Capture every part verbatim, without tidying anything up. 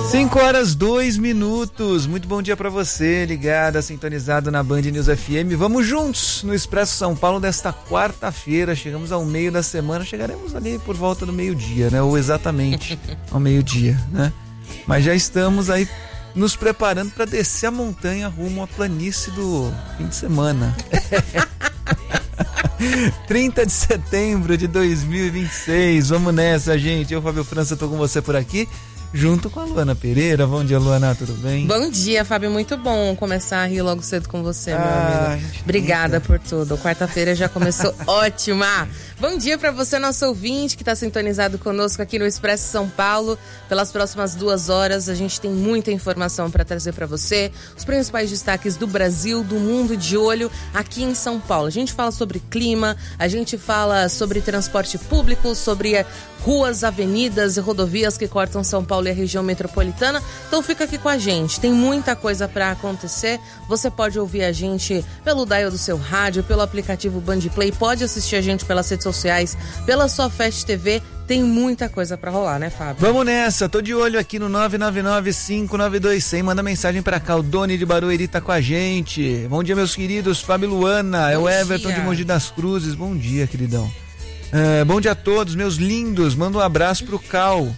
cinco horas, dois minutos. Muito bom dia pra você, ligada, sintonizado na Band News F M. Vamos juntos no Expresso São Paulo desta quarta-feira. Chegamos ao meio da semana, chegaremos ali por volta do meio-dia, né? Ou exatamente ao meio-dia, né? Mas já estamos aí nos preparando para descer a montanha rumo à planície do fim de semana. trinta de setembro de dois mil e vinte e seis. Vamos nessa, gente. Eu, Fábio França, tô com você por aqui, junto com a Luana Pereira. Bom dia, Luana, tudo bem? Bom dia, Fábio, muito bom começar a rir logo cedo com você, meu ah, amigo. Obrigada por tudo. Quarta-feira já começou ótima. Bom dia para você, nosso ouvinte, que está sintonizado conosco aqui no Expresso São Paulo. Pelas próximas duas horas, a gente tem muita informação para trazer para você. Os principais destaques do Brasil, do mundo, de olho aqui em São Paulo. A gente fala sobre clima, a gente fala sobre transporte público, sobre ruas, avenidas e rodovias que cortam São Paulo e a região metropolitana. Então fica aqui com a gente, tem muita coisa para acontecer. Você pode ouvir a gente pelo dial do seu rádio, pelo aplicativo Band Play, pode assistir a gente pelas redes sociais, pela sua Fast T V. Tem muita coisa pra rolar, né, Fábio? Vamos nessa, tô de olho aqui no nove nove nove, cinco nove dois, zero zero. Manda mensagem pra cá, o Doni de Barueri tá com a gente. Bom dia, meus queridos, Fábio e Luana. Bom é o Everton dia. De Mogi das Cruzes. Bom dia, queridão. É, bom dia a todos, meus lindos. Manda um abraço pro Cal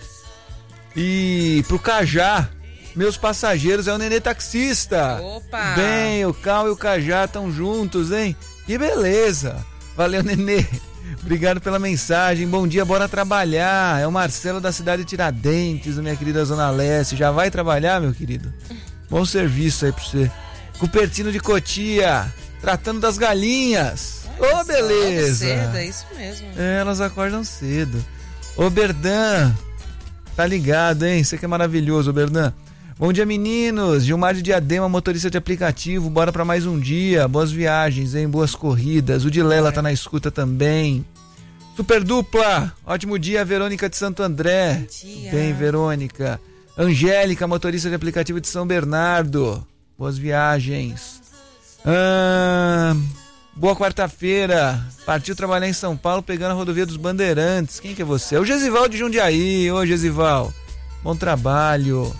e pro Cajá. Meus passageiros, é o Nenê taxista. Opa! Bem, o Cal e o Cajá estão juntos, hein? Que beleza. Valeu, Nenê. Obrigado pela mensagem. Bom dia, bora trabalhar. É o Marcelo da cidade de Tiradentes, minha querida Zona Leste. Já vai trabalhar, meu querido? Bom serviço aí pra você. Cupertino de Cotia, tratando das galinhas. Ô, oh, beleza. Cedo, é isso mesmo. É, elas acordam cedo. Ô, Berdan, tá ligado, hein? Você que é maravilhoso, Berdan. Bom dia, meninos. Gilmar de Diadema, motorista de aplicativo. Bora pra mais um dia. Boas viagens, hein? Boas corridas. O Dilela tá na escuta também. Super dupla. Ótimo dia, Verônica de Santo André. Bom dia. Bem, Verônica. Angélica, motorista de aplicativo de São Bernardo. Boas viagens. Ah, boa quarta-feira. Partiu trabalhar em São Paulo pegando a rodovia dos Bandeirantes. Quem que é você? É o Gesival de Jundiaí. Ô, Gesival. Bom trabalho.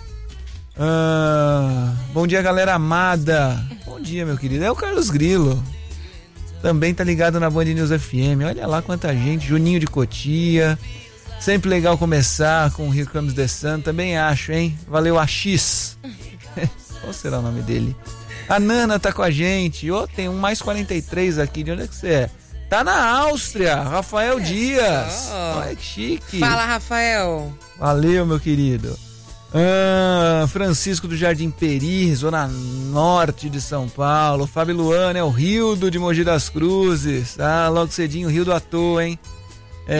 Ah, bom dia, galera amada. Bom dia, meu querido. É o Carlos Grilo. Também tá ligado na Band News F M. Olha lá quanta gente. Juninho de Cotia. Sempre legal começar com o Here Comes the Sun. Também acho, hein? Valeu, A X. Qual será o nome dele? A Nana tá com a gente. Ô, oh, tem um mais quarenta e três aqui. De onde é que você é? Tá na Áustria. Rafael é Dias. Só. Olha que chique. Fala, Rafael. Valeu, meu querido. Ah, Francisco do Jardim Peri, zona norte de São Paulo. Fábio Luana, é o Rildo de Mogi das Cruzes. Ah, logo cedinho, Rildo à toa, hein? É.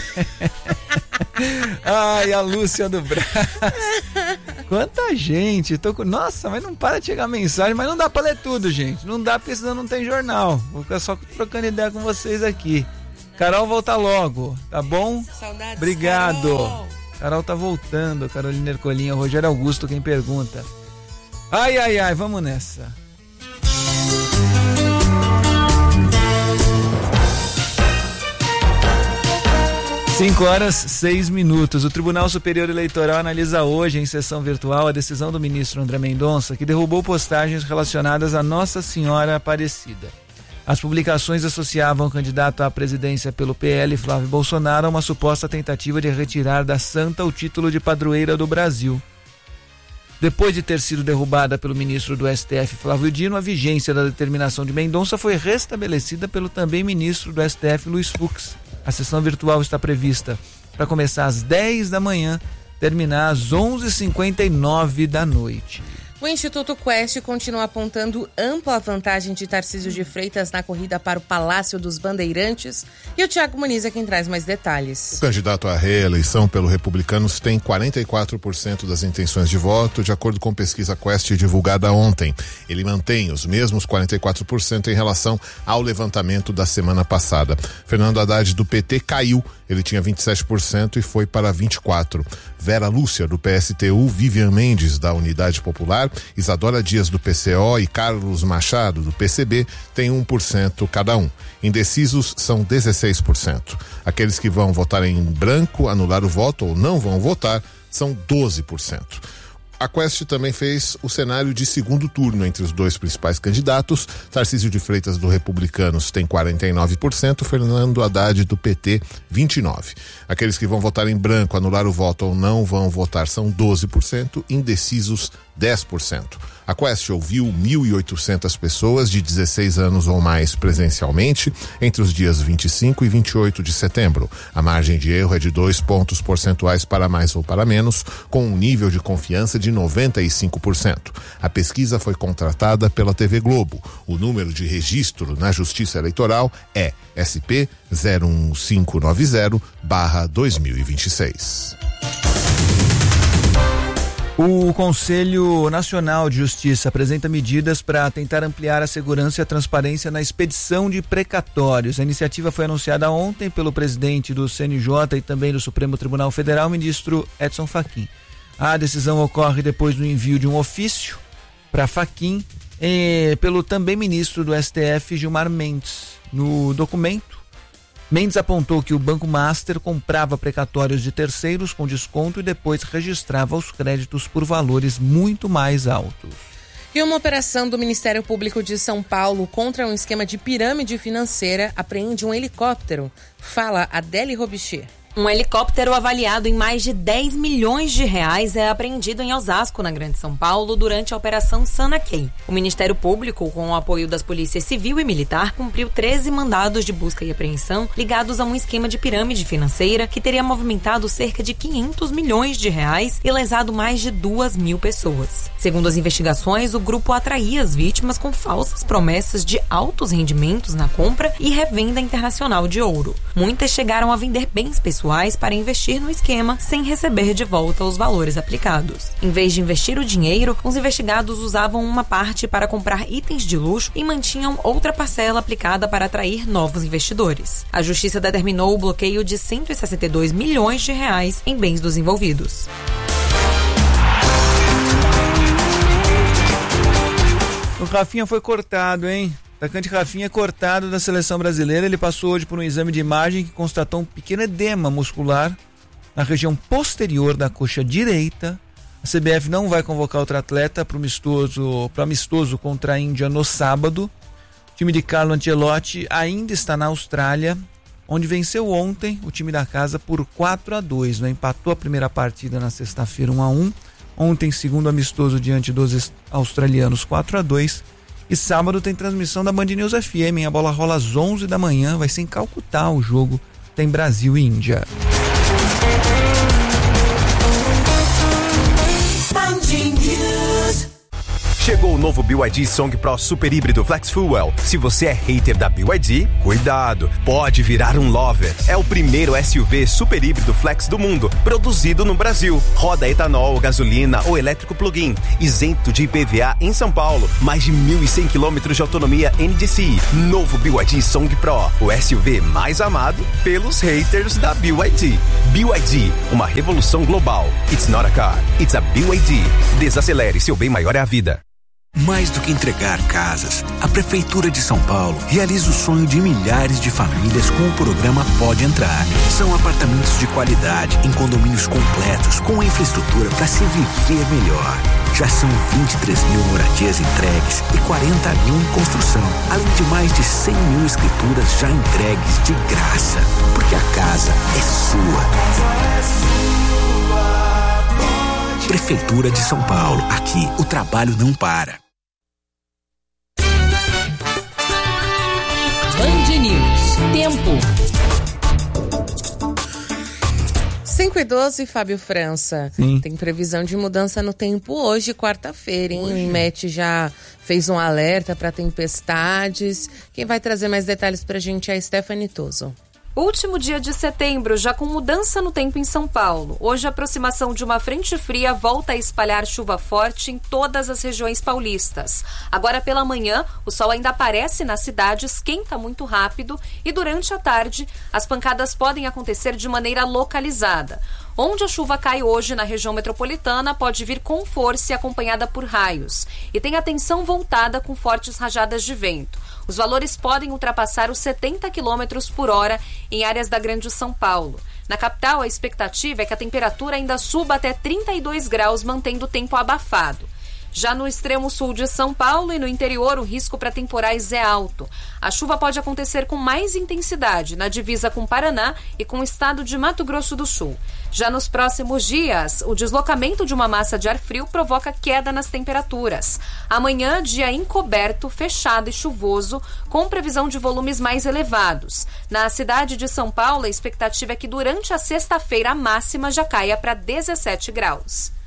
Ai, a Lúcia do Braço. Quanta gente. Tô com... Nossa, mas não para de chegar mensagem. Mas não dá pra ler tudo, gente. Não dá porque senão não tem jornal. Vou ficar só trocando ideia com vocês aqui. Carol volta logo, tá bom? Saudades, obrigado. Carol. Carol tá voltando, Carolina Ercolinha, Rogério Augusto quem pergunta. Ai, ai, ai, vamos nessa. cinco horas, seis minutos. O Tribunal Superior Eleitoral analisa hoje, em sessão virtual, a decisão do ministro André Mendonça, que derrubou postagens relacionadas a Nossa Senhora Aparecida. As publicações associavam o candidato à presidência pelo P L, Flávio Bolsonaro, a uma suposta tentativa de retirar da santa o título de padroeira do Brasil. Depois de ter sido derrubada pelo ministro do S T F, Flávio Dino, a vigência da determinação de Mendonça foi restabelecida pelo também ministro do S T F, Luiz Fux. A sessão virtual está prevista para começar às dez da manhã, terminar às onze e cinquenta e nove da noite. O Instituto Quest continua apontando ampla vantagem de Tarcísio de Freitas na corrida para o Palácio dos Bandeirantes. E o Thiago Muniz é quem traz mais detalhes. O candidato à reeleição pelo Republicanos tem quarenta e quatro por cento das intenções de voto, de acordo com pesquisa Quest divulgada ontem. Ele mantém os mesmos quarenta e quatro por cento em relação ao levantamento da semana passada. Fernando Haddad, do P T, caiu. Ele tinha vinte e sete por cento e foi para vinte e quatro por cento. Vera Lúcia, do P S T U, Vivian Mendes, da Unidade Popular, Isadora Dias, do P C O e Carlos Machado, do P C B, têm um por cento cada um. Indecisos são dezesseis por cento. Aqueles que vão votar em branco, anular o voto ou não vão votar são doze por cento. A Quest também fez o cenário de segundo turno entre os dois principais candidatos. Tarcísio de Freitas, do Republicanos, tem quarenta e nove por cento, Fernando Haddad, do P T, vinte e nove por cento. Aqueles que vão votar em branco, anular o voto ou não vão votar são doze por cento, indecisos dez por cento. A Quest ouviu mil e oitocentas pessoas de dezesseis anos ou mais presencialmente entre os dias vinte e cinco e vinte e oito de setembro. A margem de erro é de dois pontos percentuais para mais ou para menos, com um nível de confiança de noventa e cinco por cento. A pesquisa foi contratada pela T V Globo. O número de registro na Justiça Eleitoral é S P zero um cinco nove zero barra dois mil e vinte e seis. O Conselho Nacional de Justiça apresenta medidas para tentar ampliar a segurança e a transparência na expedição de precatórios. A iniciativa foi anunciada ontem pelo presidente do C N J e também do Supremo Tribunal Federal, ministro Edson Fachin. A decisão ocorre depois do envio de um ofício para Fachin eh, pelo também ministro do S T F, Gilmar Mendes. No documento, Mendes apontou que o Banco Master comprava precatórios de terceiros com desconto e depois registrava os créditos por valores muito mais altos. E uma operação do Ministério Público de São Paulo contra um esquema de pirâmide financeira apreende um helicóptero. Fala Adele Robicher. Um helicóptero avaliado em mais de dez milhões de reais é apreendido em Osasco, na Grande São Paulo, durante a Operação Sanaquem. O Ministério Público, com o apoio das polícias civil e militar, cumpriu treze mandados de busca e apreensão ligados a um esquema de pirâmide financeira que teria movimentado cerca de quinhentos milhões de reais e lesado mais de duas mil pessoas. Segundo as investigações, o grupo atraía as vítimas com falsas promessas de altos rendimentos na compra e revenda internacional de ouro. Muitas chegaram a vender bens pessoais para investir no esquema sem receber de volta os valores aplicados. Em vez de investir o dinheiro, os investigados usavam uma parte para comprar itens de luxo e mantinham outra parcela aplicada para atrair novos investidores. A justiça determinou o bloqueio de cento e sessenta e dois milhões de reais em bens dos envolvidos. O Rafinha foi cortado, hein? O atacante Rafinha cortado da seleção brasileira. Ele passou hoje por um exame de imagem que constatou um pequeno edema muscular na região posterior da coxa direita. A C B F não vai convocar outro atleta para o amistoso, para amistoso contra a Índia no sábado. O time de Carlo Ancelotti ainda está na Austrália, onde venceu ontem o time da casa por quatro a dois. Né? Empatou a primeira partida na sexta-feira um a um. Ontem, segundo amistoso diante dos australianos, quatro a dois. E sábado tem transmissão da Band News F M, hein? A bola rola às onze da manhã, vai ser em Calcutá o jogo, tem Brasil e Índia. Chegou o novo B Y D Song Pro Super Híbrido Flex Fuel. Se você é hater da B Y D, cuidado, pode virar um lover. É o primeiro S U V super híbrido flex do mundo, produzido no Brasil. Roda etanol, gasolina ou elétrico plug-in, isento de I P V A em São Paulo. Mais de mil e cem quilômetros de autonomia N D C I. Novo B Y D Song Pro, o S U V mais amado pelos haters da B Y D. B Y D, uma revolução global. It's not a car, it's a B Y D. Desacelere, seu bem maior é a vida. Mais do que entregar casas, a Prefeitura de São Paulo realiza o sonho de milhares de famílias com o programa Pode Entrar. São apartamentos de qualidade, em condomínios completos, com infraestrutura para se viver melhor. Já são vinte e três mil moradias entregues e quarenta mil em construção, além de mais de cem mil escrituras já entregues de graça. Porque a casa é sua. Prefeitura de São Paulo. Aqui, o trabalho não para. Band News. Tempo. cinco e doze, Fábio França. Sim. Tem previsão de mudança no tempo hoje, quarta-feira, hein? O INMET já fez um alerta para tempestades. Quem vai trazer mais detalhes pra gente é a Stephanie Toso. Último dia de setembro, já com mudança no tempo em São Paulo. Hoje a aproximação de uma frente fria volta a espalhar chuva forte em todas as regiões paulistas. Agora pela manhã, o sol ainda aparece na cidade, esquenta muito rápido e durante a tarde as pancadas podem acontecer de maneira localizada. Onde a chuva cai hoje na região metropolitana pode vir com força e acompanhada por raios. E tem atenção voltada com fortes rajadas de vento. Os valores podem ultrapassar os setenta quilômetros por hora em áreas da Grande São Paulo. Na capital, a expectativa é que a temperatura ainda suba até trinta e dois graus, mantendo o tempo abafado. Já no extremo sul de São Paulo e no interior, o risco para temporais é alto. A chuva pode acontecer com mais intensidade na divisa com Paraná e com o estado de Mato Grosso do Sul. Já nos próximos dias, o deslocamento de uma massa de ar frio provoca queda nas temperaturas. Amanhã, dia encoberto, fechado e chuvoso, com previsão de volumes mais elevados. Na cidade de São Paulo, a expectativa é que durante a sexta-feira a máxima já caia para dezessete graus.